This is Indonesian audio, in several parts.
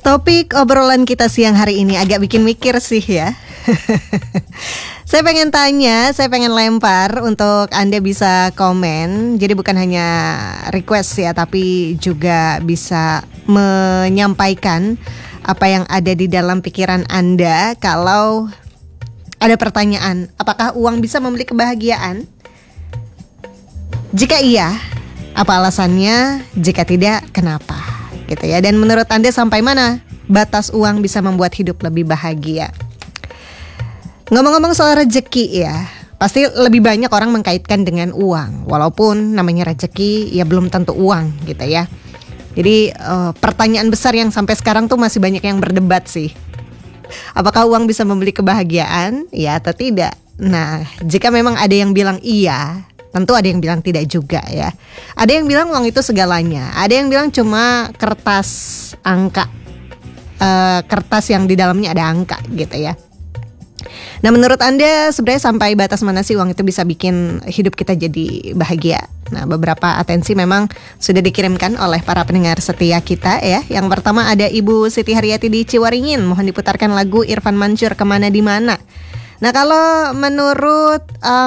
Topik obrolan kita siang hari ini agak bikin mikir sih ya. Saya pengen lempar untuk Anda bisa komen. Jadi bukan hanya request ya, tapi juga bisa menyampaikan apa yang ada di dalam pikiran Anda. Kalau ada pertanyaan, apakah uang bisa membeli kebahagiaan? Jika iya, apa alasannya? Jika tidak, kenapa? Gitu ya. Dan menurut Anda sampai mana batas uang bisa membuat hidup lebih bahagia? Ngomong-ngomong soal rezeki ya, pasti lebih banyak orang mengkaitkan dengan uang. Walaupun namanya rezeki ya belum tentu uang gitu ya. Jadi pertanyaan besar yang sampai sekarang tuh masih banyak yang berdebat sih. Apakah uang bisa membeli kebahagiaan? Ya atau tidak? Nah, jika memang ada yang bilang iya, tentu ada yang bilang tidak juga ya. Ada yang bilang uang itu segalanya. Ada yang bilang cuma kertas angka, kertas yang di dalamnya ada angka gitu ya. Nah, menurut Anda sebenarnya sampai batas mana sih uang itu bisa bikin hidup kita jadi bahagia? Nah, beberapa atensi memang sudah dikirimkan oleh para pendengar setia kita ya. Yang pertama ada Ibu Siti Haryati di Ciwaringin. Mohon diputarkan lagu Irfan Mansur Kemana di Mana. Nah, kalau menurut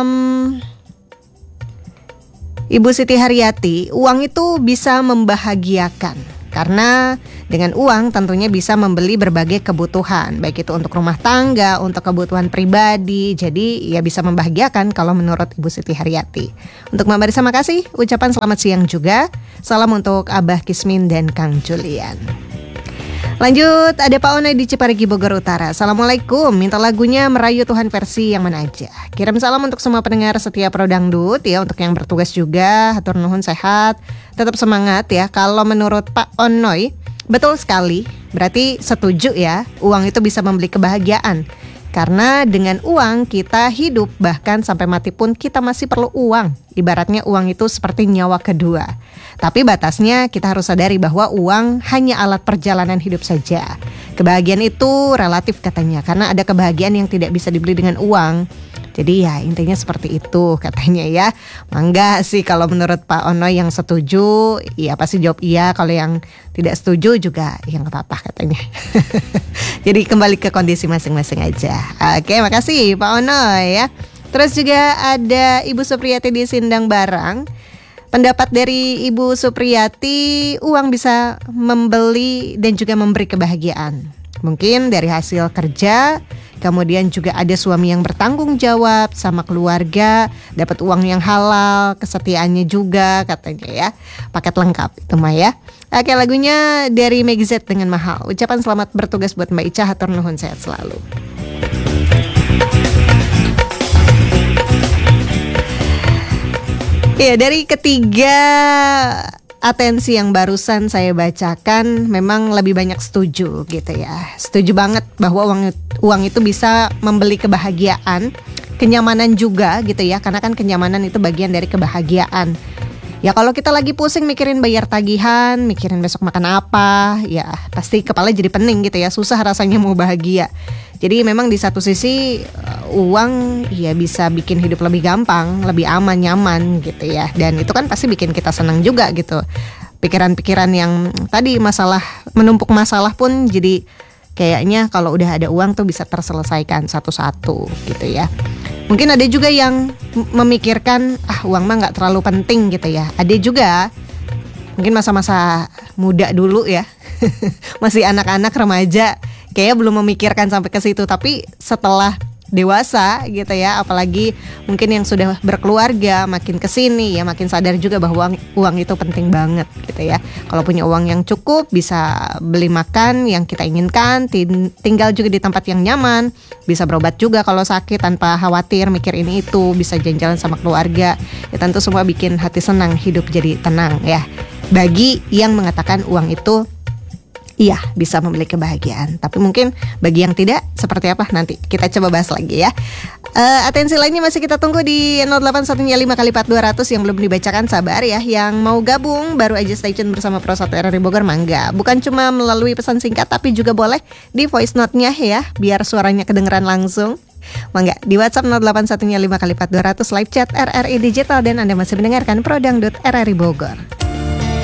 Ibu Siti Haryati, uang itu bisa membahagiakan. Karena dengan uang tentunya bisa membeli berbagai kebutuhan, baik itu untuk rumah tangga, untuk kebutuhan pribadi. Jadi ya bisa membahagiakan kalau menurut Ibu Siti Haryati. Untuk Mbak Marisa makasih, ucapan selamat siang juga. Salam untuk Abah Kismin dan Kang Julian. Lanjut, ada Pak Onai di Ciparigi Bogor Utara. Assalamualaikum, minta lagunya Merayu Tuhan versi yang mana aja. Kirim salam untuk semua pendengar setia Pro Dangdut ya, untuk yang bertugas juga. Hatur nuhun sehat, tetap semangat ya. Kalau menurut Pak Onoi, betul sekali, berarti setuju ya, uang itu bisa membeli kebahagiaan. Karena dengan uang kita hidup, bahkan sampai mati pun kita masih perlu uang. Ibaratnya uang itu seperti nyawa kedua. Tapi batasnya kita harus sadari bahwa uang hanya alat perjalanan hidup saja. Kebahagiaan itu relatif katanya, karena ada kebahagiaan yang tidak bisa dibeli dengan uang. Jadi ya intinya seperti itu katanya ya. Mangga sih kalau menurut Pak Ono yang setuju, ya pasti jawab iya. Kalau yang tidak setuju juga ya gak apa-apa katanya. Jadi kembali ke kondisi masing-masing aja. Oke, makasih Pak Ono ya. Terus juga ada Ibu Supriyati di Sindang Barang. Pendapat dari Ibu Supriyati, uang bisa membeli dan juga memberi kebahagiaan. Mungkin dari hasil kerja, kemudian juga ada suami yang bertanggung jawab sama keluarga, dapat uang yang halal, kesetiaannya juga katanya ya. Paket lengkap itu mah ya. Oke, lagunya dari Meg Z dengan Mahal. Ucapan selamat bertugas buat Mbak Ica, hatur nuhun, sehat selalu. Ya, dari ketiga atensi yang barusan saya bacakan memang lebih banyak setuju gitu ya. Setuju banget bahwa uang itu bisa membeli kebahagiaan, kenyamanan juga gitu ya. Karena kan kenyamanan itu bagian dari kebahagiaan. Ya kalau kita lagi pusing mikirin bayar tagihan, mikirin besok makan apa, ya pasti kepala jadi pening gitu ya. Susah rasanya mau bahagia. Jadi memang di satu sisi uang ya bisa bikin hidup lebih gampang, lebih aman, nyaman gitu ya. Dan itu kan pasti bikin kita senang juga gitu. Pikiran-pikiran yang tadi masalah, menumpuk masalah pun jadi kayaknya kalau udah ada uang tuh bisa terselesaikan satu-satu gitu ya. Mungkin ada juga yang memikirkan uang mah gak terlalu penting gitu ya. Ada juga mungkin masa-masa muda dulu ya. Masih anak-anak remaja, kayaknya belum memikirkan sampai ke situ. Tapi setelah dewasa gitu ya, apalagi mungkin yang sudah berkeluarga, makin kesini ya makin sadar juga bahwa uang itu penting banget gitu ya. Kalau punya uang yang cukup bisa beli makan yang kita inginkan, tinggal juga di tempat yang nyaman, bisa berobat juga kalau sakit tanpa khawatir mikir ini itu, bisa jalan-jalan sama keluarga. Ya tentu semua bikin hati senang, hidup jadi tenang ya. Bagi yang mengatakan uang itu iya bisa membeli kebahagiaan. Tapi mungkin bagi yang tidak, seperti apa nanti kita coba bahas lagi ya. Atensi lainnya masih kita tunggu di 08115x4 200 yang belum dibacakan, sabar ya. Yang mau gabung baru aja stay tune bersama Pro 1 RRI Bogor, mangga. Bukan cuma melalui pesan singkat, tapi juga boleh di voice note-nya ya, biar suaranya kedengeran langsung. Mangga di WhatsApp 08115x4 200 live chat RRI Digital. Dan Anda masih mendengarkan Pro Dangdut RRI Bogor.